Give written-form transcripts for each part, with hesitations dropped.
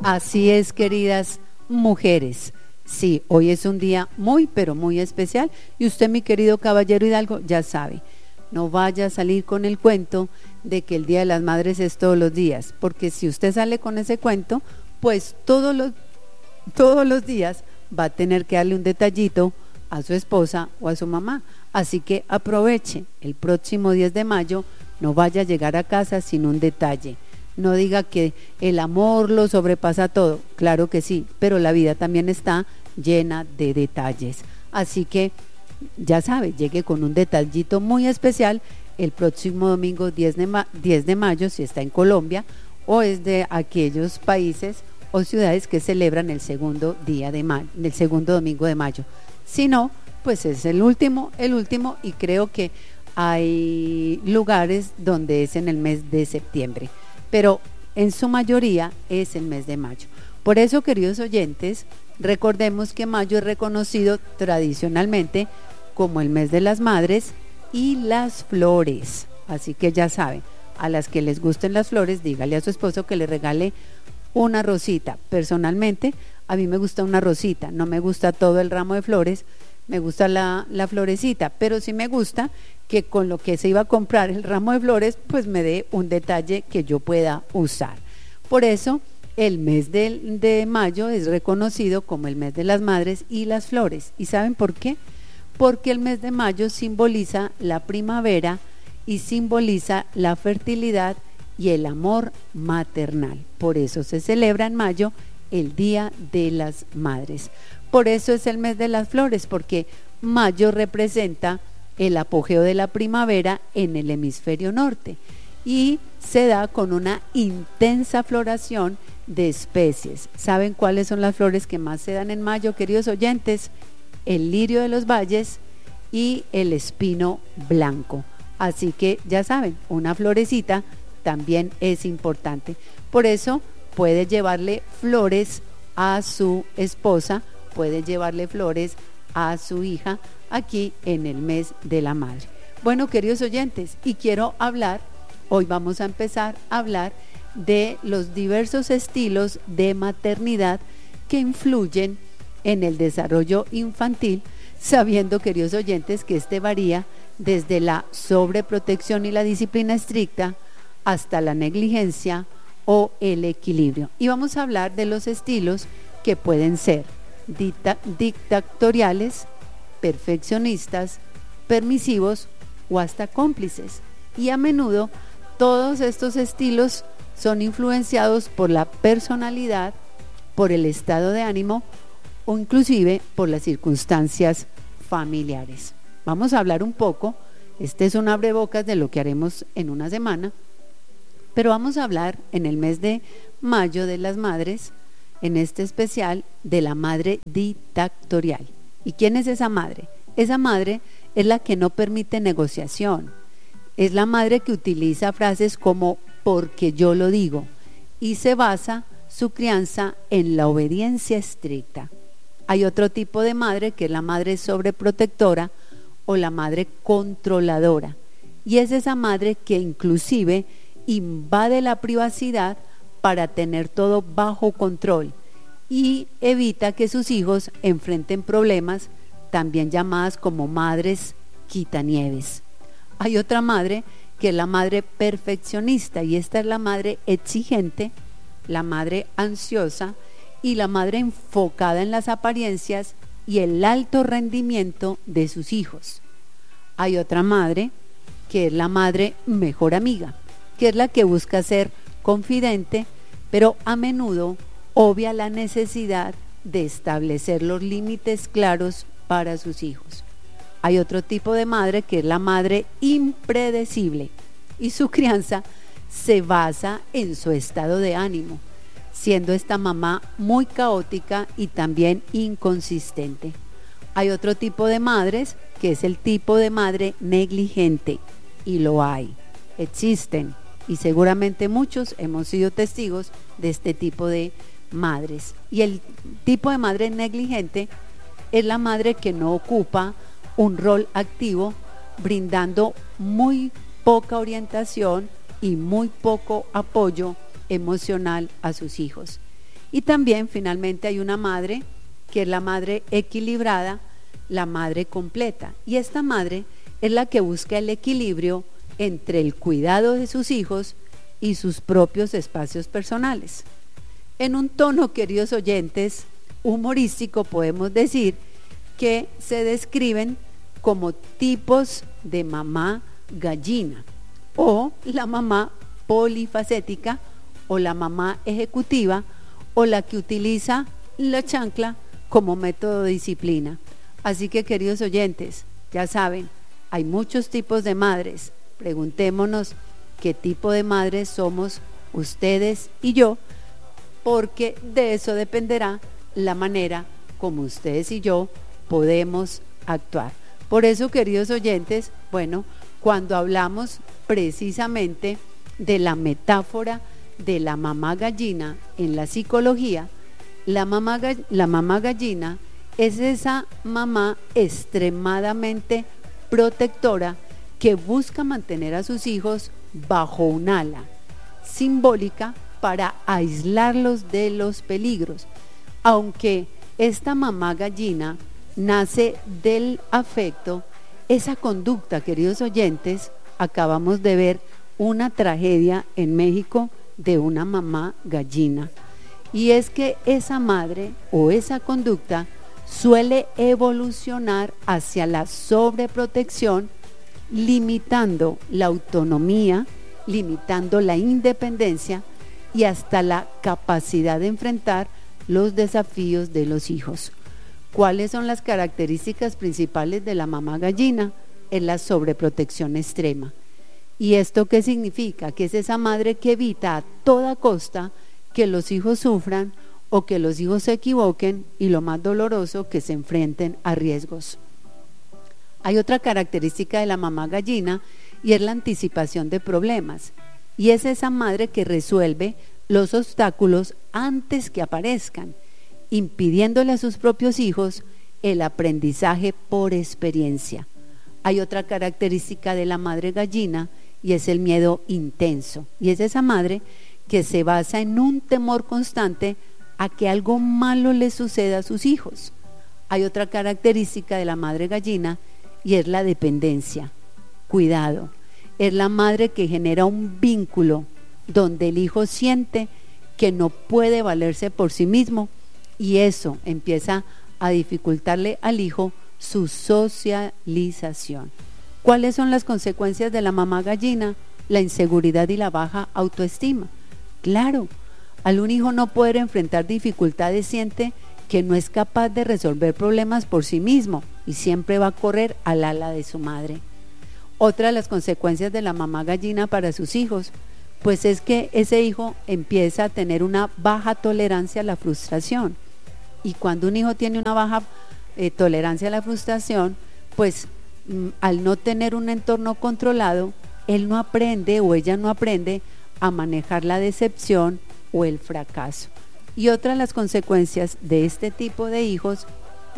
Así es, queridas mujeres. Sí, hoy es un día muy, pero muy especial. Y usted, mi querido caballero Hidalgo, ya sabe, no vaya a salir con el cuento de que el Día de las Madres es todos los días, porque si usted sale con ese cuento, pues todos los días va a tener que darle un detallito a su esposa o a su mamá. Así que aproveche el próximo 10 de mayo, no vaya a llegar a casa sin un detalle. No diga que el amor lo sobrepasa todo, claro que sí, pero la vida también está llena de detalles. Así que ya sabe, llegue con un detallito muy especial el próximo domingo 10 de mayo, si está en Colombia o es de aquellos países o ciudades que celebran el segundo domingo de mayo. Si no, pues es el último, y creo que hay lugares donde es en el mes de septiembre, pero en su mayoría es el mes de mayo. Por eso, queridos oyentes, recordemos que mayo es reconocido tradicionalmente como el mes de las madres y las flores. Así que ya saben, a las que les gusten las flores, dígale a su esposo que le regale una rosita. Personalmente, a mí me gusta una rosita, no me gusta todo el ramo de flores, me gusta la florecita, pero sí me gusta que con lo que se iba a comprar el ramo de flores, pues me dé un detalle que yo pueda usar. Por eso, el mes de mayo es reconocido como el mes de las madres y las flores. ¿Y saben por qué? Porque el mes de mayo simboliza la primavera y simboliza la fertilidad y el amor maternal. Por eso se celebra en mayo el Día de las Madres. Por eso es el mes de las flores, porque mayo representa el apogeo de la primavera en el hemisferio norte y se da con una intensa floración de especies. ¿Saben cuáles son las flores que más se dan en mayo, queridos oyentes? El lirio de los valles y el espino blanco. Así que ya saben, una florecita también es importante. Por eso puede llevarle flores a su esposa, puede llevarle flores a su hija aquí en el mes de la madre. Bueno, queridos oyentes, y hoy vamos a empezar a hablar de los diversos estilos de maternidad que influyen en el desarrollo infantil, sabiendo, queridos oyentes, que este varía desde la sobreprotección y la disciplina estricta hasta la negligencia o el equilibrio. Y vamos a hablar de los estilos que pueden ser dictatoriales, perfeccionistas, permisivos o hasta cómplices. Y a menudo todos estos estilos son influenciados por la personalidad, por el estado de ánimo o inclusive por las circunstancias familiares. Vamos a hablar un poco, este es un abrebocas de lo que haremos en una semana, pero vamos a hablar en el mes de mayo de las madres, en este especial de la madre dictatorial. ¿Y quién es esa madre? Esa madre es la que no permite negociación, es la madre que utiliza frases como porque yo lo digo y se basa su crianza en la obediencia estricta. Hay otro tipo de madre que es la madre sobreprotectora o la madre controladora, y es esa madre que inclusive invade la privacidad para tener todo bajo control y evita que sus hijos enfrenten problemas, también llamadas como madres quitanieves. Hay otra madre que es la madre perfeccionista, y esta es la madre exigente, la madre ansiosa y la madre enfocada en las apariencias y el alto rendimiento de sus hijos. Hay otra madre que es la madre mejor amiga, que es la que busca ser confidente, pero a menudo obvia la necesidad de establecer los límites claros para sus hijos. Hay otro tipo de madre que es la madre impredecible, y su crianza se basa en su estado de ánimo, siendo esta mamá muy caótica y también inconsistente. Hay otro tipo de madres que es el tipo de madre negligente, y lo hay, existen, y seguramente muchos hemos sido testigos de este tipo de madres. Y el tipo de madre negligente es la madre que no ocupa un rol activo, brindando muy poca orientación y muy poco apoyo emocional a sus hijos. Y también finalmente hay una madre que es la madre equilibrada, la madre completa. Y esta madre es la que busca el equilibrio entre el cuidado de sus hijos y sus propios espacios personales. En un tono, queridos oyentes, humorístico, podemos decir que se describen como tipos de mamá gallina, o la mamá polifacética, o la mamá ejecutiva, o la que utiliza la chancla como método de disciplina. Así que, queridos oyentes, ya saben, hay muchos tipos de madres. Preguntémonos qué tipo de madres somos ustedes y yo, porque de eso dependerá la manera como ustedes y yo podemos actuar. Por eso, queridos oyentes, bueno, cuando hablamos precisamente de la metáfora de la mamá gallina en la psicología, la mamá gallina es esa mamá extremadamente protectora que busca mantener a sus hijos bajo un ala simbólica para aislarlos de los peligros. Aunque esta mamá gallina nace del afecto, esa conducta, queridos oyentes, acabamos de ver una tragedia en México de una mamá gallina. Y es que esa madre o esa conducta suele evolucionar hacia la sobreprotección, limitando la autonomía, limitando la independencia y hasta la capacidad de enfrentar los desafíos de los hijos. ¿Cuáles son las características principales de la mamá gallina? Es la sobreprotección extrema. ¿Y esto qué significa? Que es esa madre que evita a toda costa que los hijos sufran o que los hijos se equivoquen, y lo más doloroso, que se enfrenten a riesgos. Hay otra característica de la mamá gallina y es la anticipación de problemas, y es esa madre que resuelve los obstáculos antes que aparezcan, impidiéndole a sus propios hijos el aprendizaje por experiencia. Hay otra característica de la madre gallina y es el miedo intenso, y es esa madre que se basa en un temor constante a que algo malo le suceda a sus hijos. Hay otra característica de la madre gallina y es la dependencia. Cuidado, es la madre que genera un vínculo donde el hijo siente que no puede valerse por sí mismo, y eso empieza a dificultarle al hijo su socialización. ¿Cuáles son las consecuencias de la mamá gallina? La inseguridad y la baja autoestima. Claro, al un hijo no poder enfrentar dificultades siente que no es capaz de resolver problemas por sí mismo y siempre va a correr al ala de su madre. Otra de las consecuencias de la mamá gallina para sus hijos, pues es que ese hijo empieza a tener una baja tolerancia a la frustración. Y cuando un hijo tiene una baja tolerancia a la frustración, pues al no tener un entorno controlado, él no aprende o ella no aprende a manejar la decepción o el fracaso. Y otra de las consecuencias de este tipo de hijos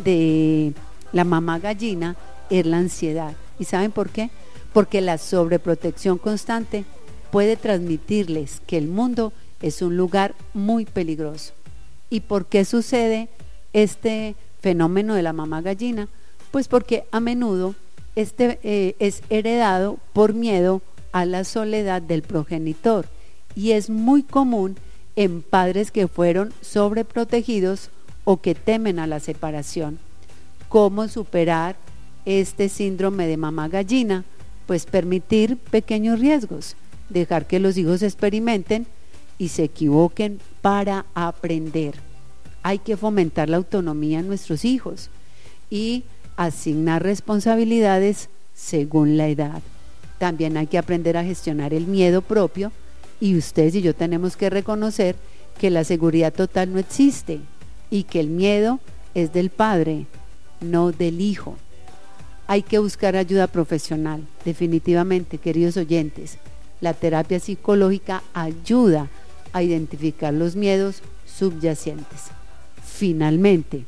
de la mamá gallina es la ansiedad. ¿Y saben por qué? Porque la sobreprotección constante puede transmitirles que el mundo es un lugar muy peligroso. ¿Y por qué sucede este fenómeno de la mamá gallina? Pues porque a menudo es heredado por miedo a la soledad del progenitor, y es muy común en padres que fueron sobreprotegidos o que temen a la separación. ¿Cómo superar este síndrome de mamá gallina? Pues permitir pequeños riesgos, dejar que los hijos experimenten y se equivoquen para aprender. Hay que fomentar la autonomía en nuestros hijos y asignar responsabilidades según la edad. También hay que aprender a gestionar el miedo propio, y ustedes y yo tenemos que reconocer que la seguridad total no existe y que el miedo es del padre, no del hijo. Hay que buscar ayuda profesional, definitivamente, queridos oyentes. La terapia psicológica ayuda a identificar los miedos subyacentes. Finalmente,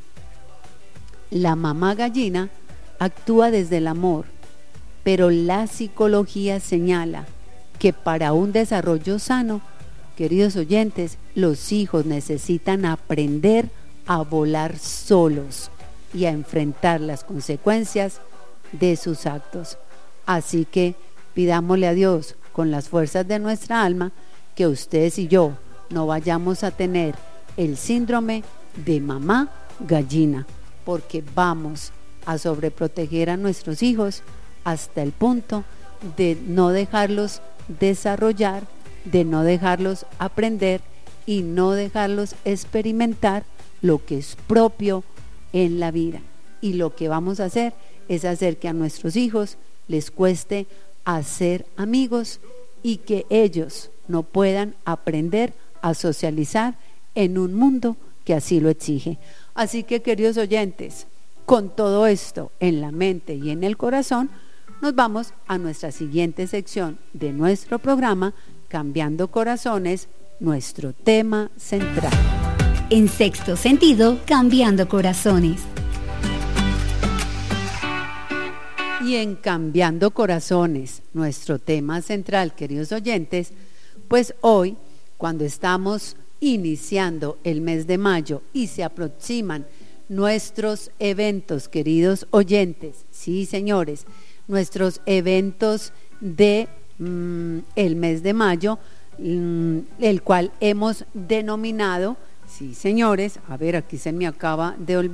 la mamá gallina actúa desde el amor, pero la psicología señala que para un desarrollo sano, queridos oyentes, los hijos necesitan aprender a volar solos y a enfrentar las consecuencias de sus actos. Así que pidámosle a Dios con las fuerzas de nuestra alma que ustedes y yo no vayamos a tener el síndrome de mamá gallina, porque vamos a sobreproteger a nuestros hijos hasta el punto de no dejarlos desarrollar, de no dejarlos aprender y no dejarlos experimentar lo que es propio en la vida. Y lo que vamos a hacer es hacer que a nuestros hijos les cueste hacer amigos y que ellos no puedan aprender a socializar en un mundo que así lo exige. Así que, queridos oyentes, con todo esto en la mente y en el corazón, nos vamos a nuestra siguiente sección de nuestro programa, Cambiando Corazones, nuestro tema central. En Sexto Sentido, Cambiando Corazones. Y en Cambiando Corazones, nuestro tema central, queridos oyentes, pues hoy, cuando estamos iniciando el mes de mayo y se aproximan nuestros eventos, queridos oyentes, sí, señores, nuestros eventos de el mes de mayo, el cual hemos denominado, sí, señores, a ver, aquí se me acaba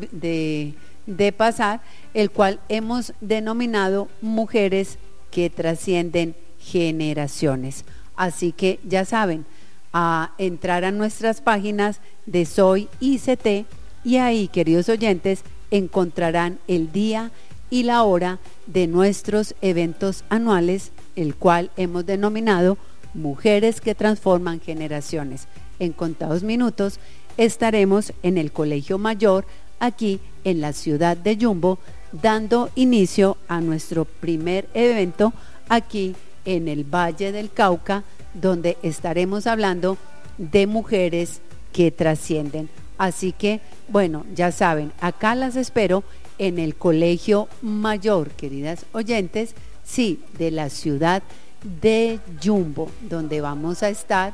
de pasar, el cual hemos denominado Mujeres que Trascienden Generaciones. Así que ya saben, a entrar a nuestras páginas de Soy ICT y ahí, queridos oyentes, encontrarán el día y la hora de nuestros eventos anuales, el cual hemos denominado Mujeres que Transforman Generaciones. En contados minutos estaremos en el Colegio Mayor, aquí en la ciudad de Yumbo, dando inicio a nuestro primer evento aquí en el Valle del Cauca, donde estaremos hablando de mujeres que trascienden. Así que, bueno, ya saben, acá las espero en el Colegio Mayor, queridas oyentes, sí, de la ciudad de Yumbo, donde vamos a estar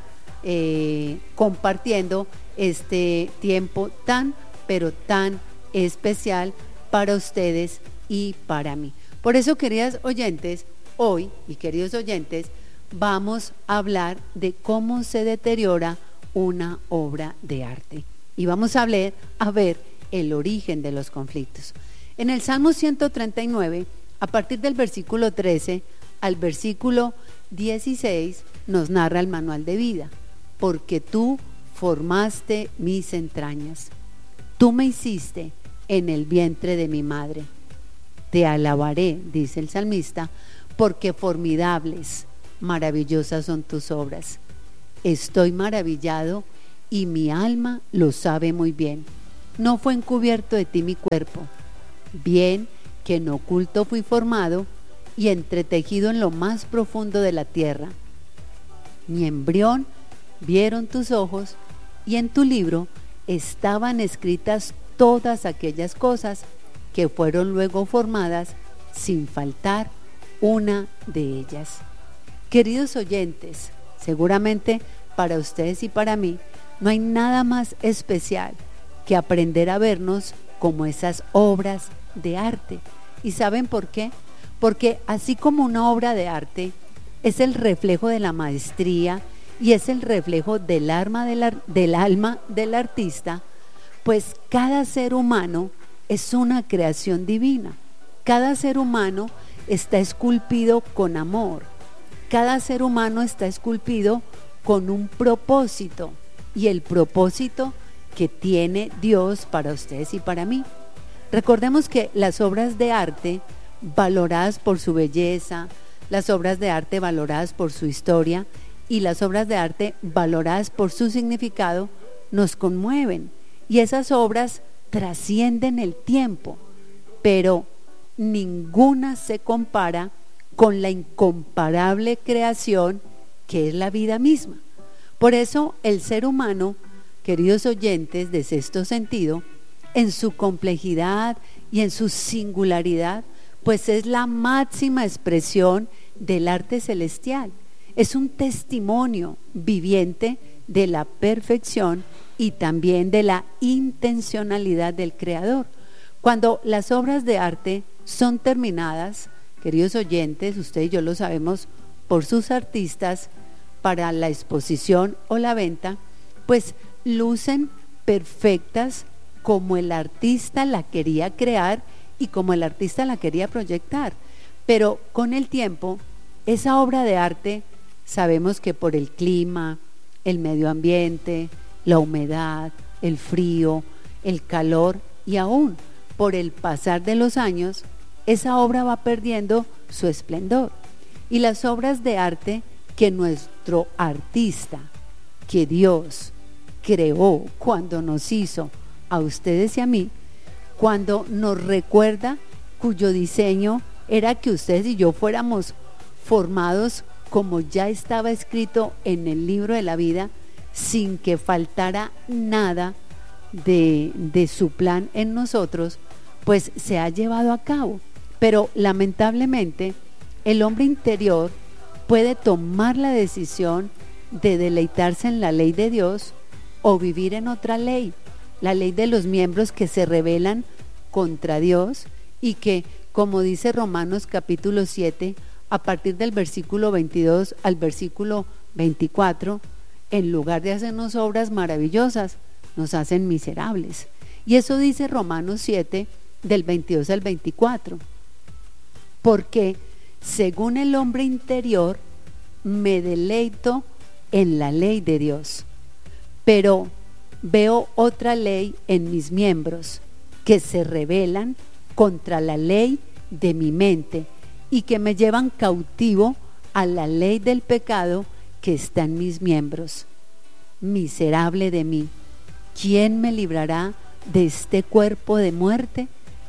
compartiendo este tiempo tan, pero tan especial para ustedes y para mí. Por eso, queridas oyentes, hoy y queridos oyentes, vamos a hablar de cómo se deteriora una obra de arte. Y vamos a ver el origen de los conflictos. En el Salmo 139, a partir del versículo 13 al versículo 16, nos narra el manual de vida. Porque tú formaste mis entrañas, tú me hiciste en el vientre de mi madre. Te alabaré, dice el salmista, porque formidables, maravillosas son tus obras. Estoy maravillado y mi alma lo sabe muy bien. No fue encubierto de ti mi cuerpo, bien que en oculto fui formado y entretejido en lo más profundo de la tierra. Mi embrión vieron tus ojos y en tu libro estaban escritas todas aquellas cosas que fueron luego formadas sin faltar una de ellas. Queridos oyentes, seguramente para ustedes y para mí no hay nada más especial que aprender a vernos como esas obras de arte. ¿Y saben por qué? Porque así como una obra de arte es el reflejo de la maestría y es el reflejo del alma del artista, pues cada ser humano es una creación divina. Cada ser humano está esculpido con amor. Cada ser humano está esculpido con un propósito, y el propósito que tiene Dios para ustedes y para mí. Recordemos que las obras de arte valoradas por su belleza, las obras de arte valoradas por su historia y las obras de arte valoradas por su significado nos conmueven, y esas obras trascienden el tiempo, pero ninguna se compara con la incomparable creación que es la vida misma. Por eso el ser humano, queridos oyentes de Sexto Sentido, en su complejidad y en su singularidad, pues es la máxima expresión del arte celestial. Es un testimonio viviente de la perfección y también de la intencionalidad del creador. Cuando las obras de arte son terminadas, queridos oyentes, usted y yo lo sabemos por sus artistas, para la exposición o la venta, pues lucen perfectas como el artista la quería crear y como el artista la quería proyectar. Pero con el tiempo, esa obra de arte, sabemos que por el clima, el medio ambiente, la humedad, el frío, el calor y aún por el pasar de los años, esa obra va perdiendo su esplendor. Y las obras de arte que nuestro artista, que Dios creó cuando nos hizo a ustedes y a mí, cuando nos recuerda cuyo diseño era que ustedes y yo fuéramos formados como ya estaba escrito en el libro de la vida, sin que faltara nada de su plan en nosotros, pues se ha llevado a cabo. Pero lamentablemente el hombre interior puede tomar la decisión de deleitarse en la ley de Dios o vivir en otra ley, la ley de los miembros que se rebelan contra Dios y que, como dice Romanos capítulo 7, a partir del versículo 22 al versículo 24, en lugar de hacernos obras maravillosas, nos hacen miserables. Y eso dice Romanos 7, del 22 al 24. Porque según el hombre interior, me deleito en la ley de Dios, pero veo otra ley en mis miembros que se rebelan contra la ley de mi mente y que me llevan cautivo a la ley del pecado que está en mis miembros. Miserable de mí, ¿quién me librará de este cuerpo de muerte?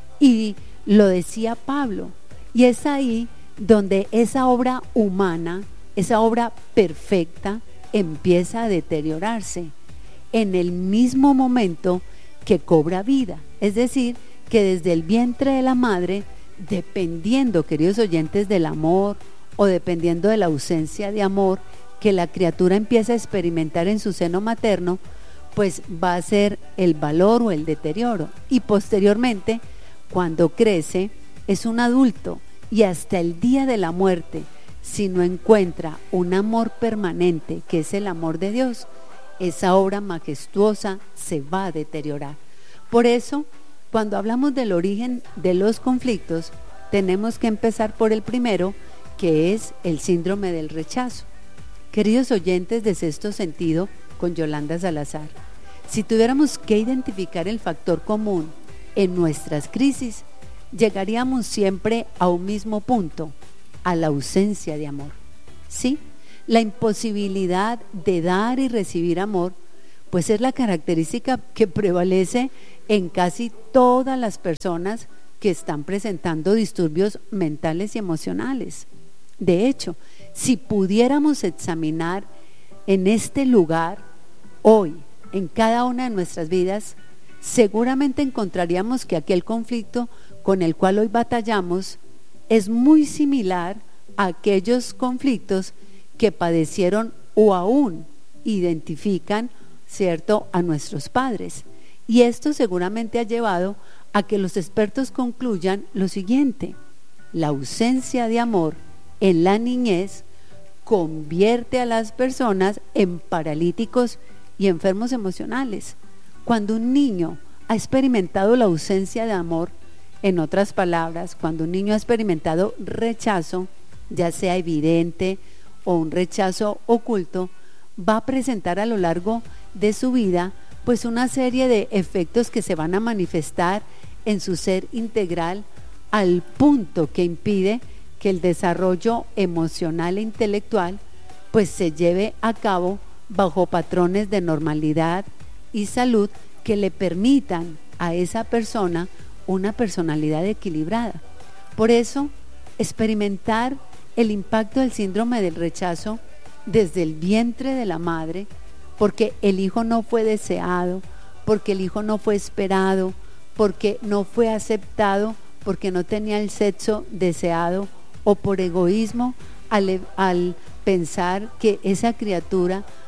Y lo decía Pablo, y es ahí donde esa obra humana, esa obra perfecta, empieza a deteriorarse en el mismo momento que cobra vida. Es decir, que desde el vientre de la madre, dependiendo, queridos oyentes, del amor o dependiendo de la ausencia de amor que la criatura empieza a experimentar en su seno materno, pues va a ser el valor o el deterioro. Y posteriormente, cuando crece, es un adulto y hasta el día de la muerte, si no encuentra un amor permanente, que es el amor de Dios, esa obra majestuosa se va a deteriorar. Por eso, cuando hablamos del origen de los conflictos, tenemos que empezar por el primero, que es el síndrome del rechazo. Queridos oyentes de Sexto Sentido, con Yolanda Salazar, si tuviéramos que identificar el factor común en nuestras crisis, llegaríamos siempre a un mismo punto, a la ausencia de amor. ¿Sí? La imposibilidad de dar y recibir amor, pues es la característica que prevalece en casi todas las personas que están presentando disturbios mentales y emocionales. De hecho, si pudiéramos examinar en este lugar, hoy, en cada una de nuestras vidas, seguramente encontraríamos que aquel conflicto con el cual hoy batallamos es muy similar a aquellos conflictos que padecieron o aún identifican, ¿cierto?, a nuestros padres. Y esto seguramente ha llevado a que los expertos concluyan lo siguiente: la ausencia de amor en la niñez convierte a las personas en paralíticos y enfermos emocionales. Cuando un niño ha experimentado la ausencia de amor, en otras palabras, cuando un niño ha experimentado rechazo, ya sea evidente o un rechazo oculto, va a presentar a lo largo de su vida pues una serie de efectos que se van a manifestar en su ser integral, al punto que impide que el desarrollo emocional e intelectual pues se lleve a cabo bajo patrones de normalidad y salud que le permitan a esa persona una personalidad equilibrada. Por eso, experimentar el impacto del síndrome del rechazo desde el vientre de la madre, porque el hijo no fue deseado, porque el hijo no fue esperado, porque no fue aceptado, porque no tenía el sexo deseado, o por egoísmo al pensar que esa criatura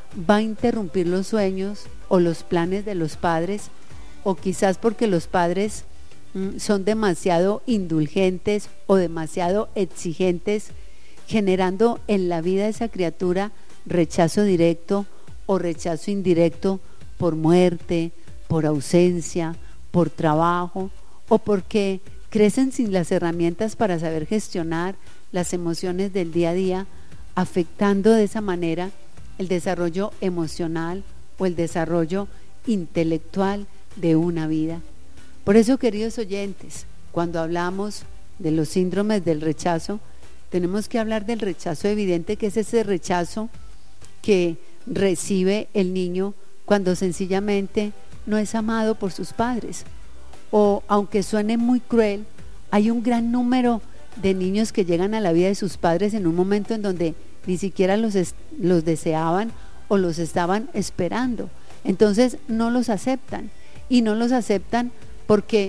va a interrumpir los sueños o los planes de los padres, o quizás porque los padres son demasiado indulgentes o demasiado exigentes, generando en la vida de esa criatura rechazo directo o rechazo indirecto por muerte, por ausencia, por trabajo, o porque crecen sin las herramientas para saber gestionar las emociones del día a día, afectando de esa manera el desarrollo emocional o el desarrollo intelectual de una vida. Por eso, queridos oyentes, cuando hablamos de los síndromes del rechazo, tenemos que hablar del rechazo evidente, que es ese rechazo que recibe el niño cuando sencillamente no es amado por sus padres. O aunque suene muy cruel, hay un gran número de niños que llegan a la vida de sus padres en un momento en donde ni siquiera los deseaban o los estaban esperando. Entonces no los aceptan, y no los aceptan porque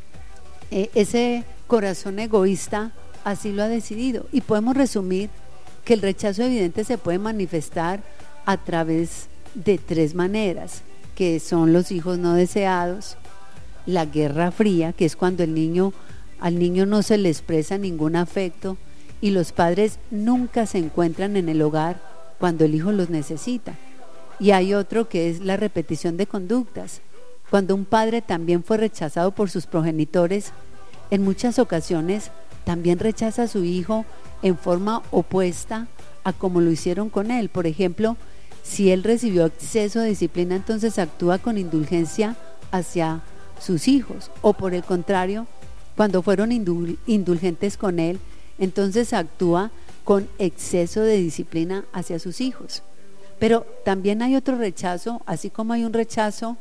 ese corazón egoísta así lo ha decidido. Y podemos resumir que el rechazo evidente se puede manifestar a través de 3 maneras, que son los hijos no deseados, la guerra fría, que es cuando al niño no se le expresa ningún afecto y los padres nunca se encuentran en el hogar cuando el hijo los necesita. Y hay otro que es la repetición de conductas, cuando un padre también fue rechazado por sus progenitores, en muchas ocasiones también rechaza a su hijo en forma opuesta a como lo hicieron con él. Por ejemplo, si él recibió exceso de disciplina, entonces actúa con indulgencia hacia sus hijos, o por el contrario, cuando fueron indulgentes con él, entonces actúa con exceso de disciplina hacia sus hijos. Pero también hay otro rechazo, así como hay un rechazo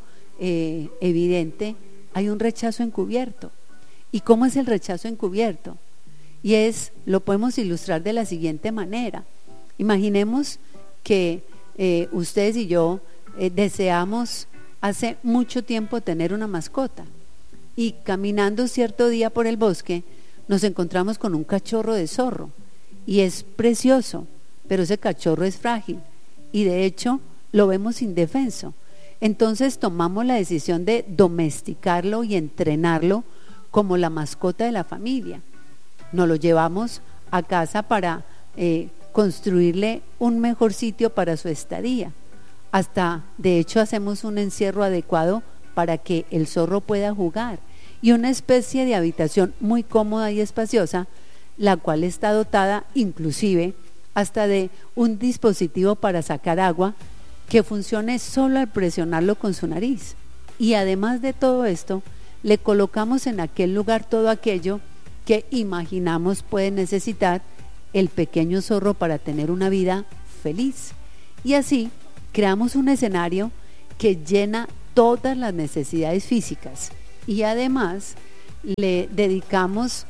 evidente, hay un rechazo encubierto. ¿Y cómo es el rechazo encubierto? Y lo podemos ilustrar de la siguiente manera. Imaginemos que ustedes y yo deseamos hace mucho tiempo tener una mascota, y caminando cierto día por el bosque nos encontramos con un cachorro de zorro, y es precioso, pero ese cachorro es frágil y de hecho lo vemos indefenso. Entonces tomamos la decisión de domesticarlo y entrenarlo como la mascota de la familia. Nos lo llevamos a casa para construirle un mejor sitio para su estadía. Hasta, de hecho, hacemos un encierro adecuado para que el zorro pueda jugar, y una especie de habitación muy cómoda y espaciosa, la cual está dotada inclusive hasta de un dispositivo para sacar agua que funcione solo al presionarlo con su nariz. Y además de todo esto, le colocamos en aquel lugar todo aquello que imaginamos puede necesitar el pequeño zorro para tener una vida feliz. Y así creamos un escenario que llena todas las necesidades físicas, y además le dedicamos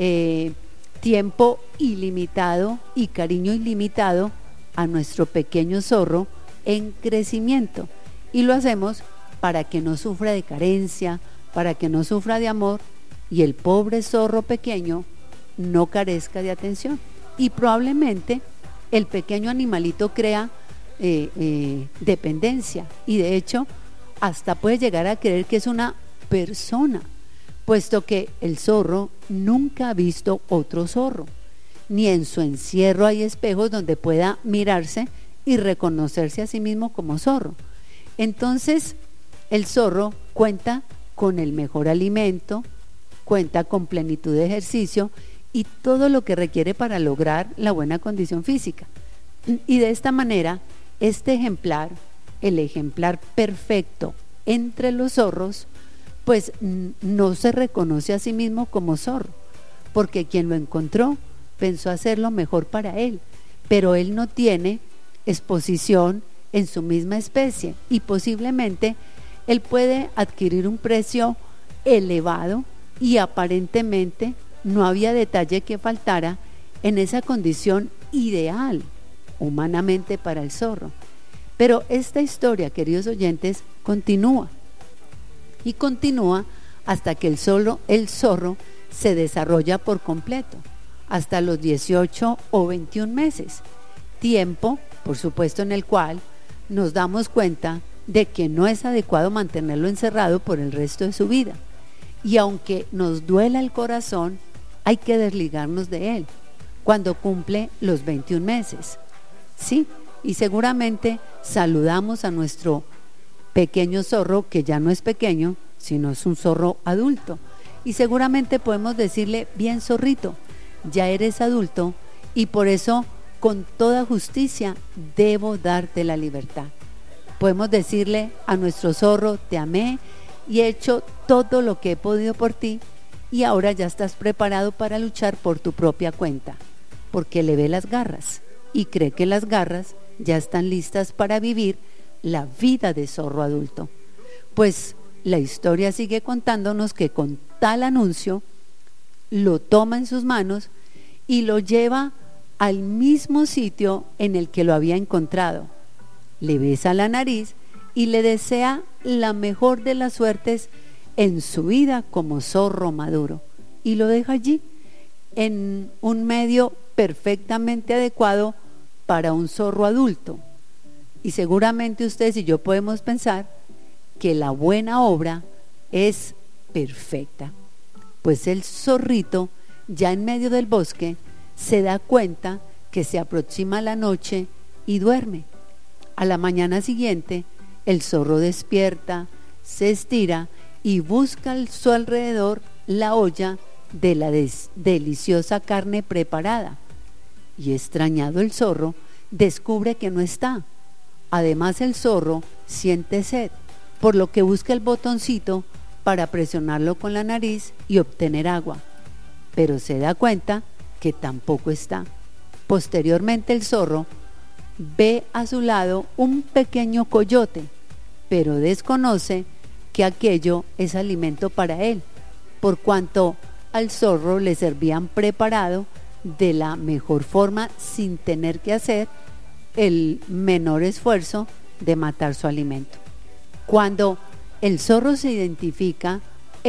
tiempo ilimitado y cariño ilimitado a nuestro pequeño zorro en crecimiento, y lo hacemos para que no sufra de carencia, para que no sufra de amor, y el pobre zorro pequeño no carezca de atención. Y probablemente el pequeño animalito crea dependencia, y de hecho hasta puede llegar a creer que es una persona, puesto que el zorro nunca ha visto otro zorro, ni en su encierro hay espejos donde pueda mirarse y reconocerse a sí mismo como zorro. Entonces el zorro cuenta con el mejor alimento, cuenta con plenitud de ejercicio y todo lo que requiere para lograr la buena condición física. Y de esta manera, este ejemplar, el ejemplar perfecto entre los zorros, pues no se reconoce a sí mismo como zorro, porque quien lo encontró pensó hacerlo mejor para él, pero él no tiene exposición en su misma especie, y posiblemente él puede adquirir un precio elevado, y aparentemente no había detalle que faltara en esa condición ideal humanamente para el zorro. Pero esta historia, queridos oyentes, continúa y continúa hasta que el zorro se desarrolla por completo, hasta los 18 o 21 meses, tiempo, por supuesto, en el cual nos damos cuenta de que no es adecuado mantenerlo encerrado por el resto de su vida. Y aunque nos duela el corazón, hay que desligarnos de él cuando cumple los 21 meses. Sí, y seguramente saludamos a nuestro pequeño zorro, que ya no es pequeño, sino es un zorro adulto. Y seguramente podemos decirle: bien, zorrito, ya eres adulto y por eso con toda justicia debo darte la libertad. Podemos decirle a nuestro zorro: te amé y he hecho todo lo que he podido por ti y ahora ya estás preparado para luchar por tu propia cuenta, porque le ve las garras y cree que las garras ya están listas para vivir la vida de zorro adulto. Pues la historia sigue contándonos que con tal anuncio lo toma en sus manos y lo lleva al mismo sitio en el que lo había encontrado. Le besa la nariz y le desea la mejor de las suertes en su vida como zorro maduro, y lo deja allí en un medio perfectamente adecuado para un zorro adulto. Y seguramente ustedes y yo podemos pensar que la buena obra es perfecta, pues el zorrito, ya en medio del bosque, se da cuenta que se aproxima la noche y duerme. A la mañana siguiente, el zorro despierta, se estira y busca a su alrededor la olla de la deliciosa carne preparada. Y extrañado el zorro, descubre que no está. Además, el zorro siente sed, por lo que busca el botoncito para presionarlo con la nariz y obtener agua, pero se da cuenta que tampoco está. Posteriormente, el zorro ve a su lado un pequeño coyote, pero desconoce que aquello es alimento para él, por cuanto al zorro le servían preparado de la mejor forma sin tener que hacer el menor esfuerzo de matar su alimento. Cuando el zorro se identifica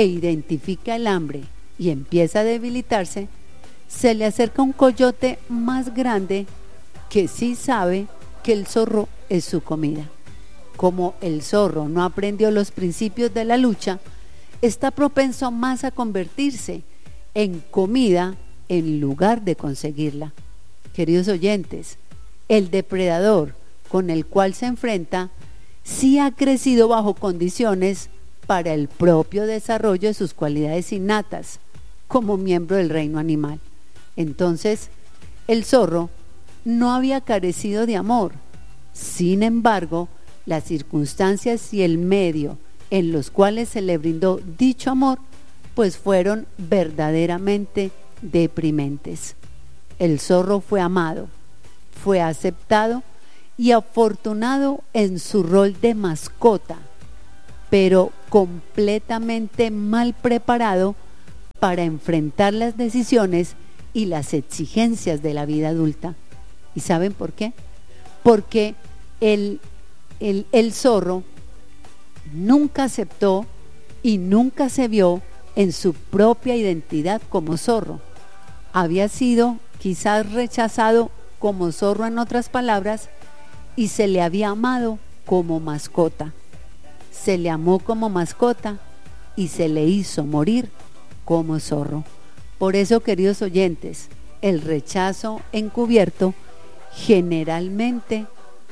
el hambre y empieza a debilitarse, se le acerca un coyote más grande que sí sabe que el zorro es su comida. Como el zorro no aprendió los principios de la lucha, está propenso más a convertirse en comida en lugar de conseguirla. Queridos oyentes, el depredador con el cual se enfrenta sí ha crecido bajo condiciones para el propio desarrollo de sus cualidades innatas como miembro del reino animal. Entonces, el zorro no había carecido de amor. Sin embargo, las circunstancias y el medio en los cuales se le brindó dicho amor, pues fueron verdaderamente deprimentes. El zorro fue amado, fue aceptado y afortunado en su rol de mascota, pero completamente mal preparado para enfrentar las decisiones y las exigencias de la vida adulta. ¿Y saben por qué? Porque el zorro nunca aceptó y nunca se vio en su propia identidad como zorro. Había sido quizás rechazado como zorro, en otras palabras, y se le había amado como mascota. Se le amó como mascota y se le hizo morir como zorro. Por eso, queridos oyentes, el rechazo encubierto generalmente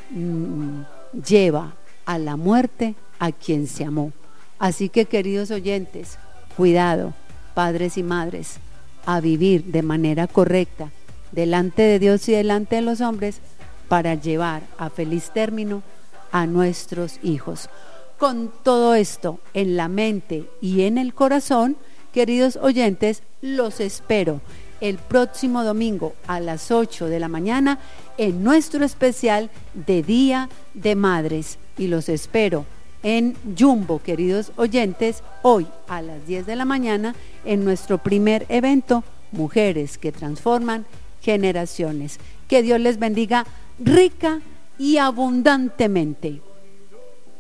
lleva a la muerte a quien se amó. Así que, queridos oyentes, cuidado, padres y madres, a vivir de manera correcta delante de Dios y delante de los hombres para llevar a feliz término a nuestros hijos. Con todo esto en la mente y en el corazón, queridos oyentes, los espero el próximo domingo a las 8 de la mañana en nuestro especial de Día de Madres, y los espero en Jumbo, queridos oyentes, hoy a las 10 de la mañana en nuestro primer evento, Mujeres que Transforman Generaciones. Que Dios les bendiga rica y abundantemente.